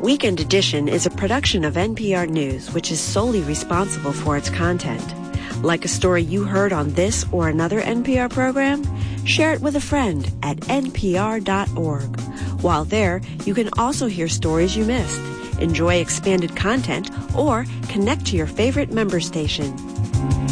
Weekend Edition is a production of NPR News, which is solely responsible for its content. Like a story you heard on this or another NPR program? Share it with a friend at npr.org. While there, you can also hear stories you missed, enjoy expanded content, or connect to your favorite member station.